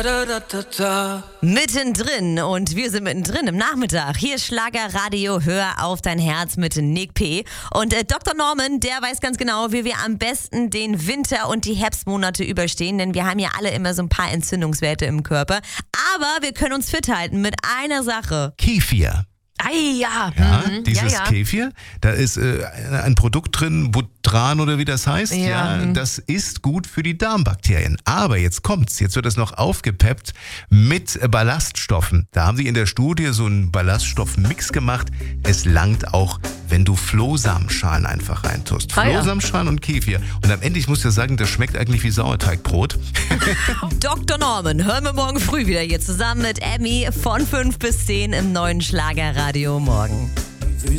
Mittendrin und wir sind mittendrin im Nachmittag. Hier ist Schlagerradio, hör auf dein Herz mit Nick P. Und Dr. Norman, der weiß ganz genau, wie wir am besten den Winter und die Herbstmonate überstehen, denn wir haben ja alle immer so ein paar Entzündungswerte im Körper. Aber wir können uns fit halten mit einer Sache. Kefir. Ja, Dieses Kefir, da ist ein Produkt drin, Butran oder wie das heißt. Das ist gut für die Darmbakterien. Aber jetzt kommt's, jetzt wird es noch aufgepeppt mit Ballaststoffen. Da haben sie in der Studie so einen Ballaststoffmix gemacht. Es langt auch, wenn du Flohsamenschalen einfach reintust. Flohsamenschalen und Kefir. Und am Ende, ich muss ja sagen, das schmeckt eigentlich wie Sauerteigbrot. Dr. Norman, hören wir morgen früh wieder hier zusammen mit Emmy von 5 bis 10 im neuen Schlagerradio morgen.